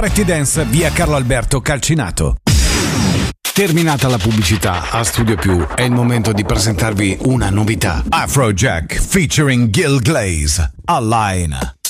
Pretty Dance, via Carlo Alberto Calcinato. Terminata la pubblicità, a Studio Più è il momento di presentarvi una novità. Afrojack featuring Gil Glaze, Align.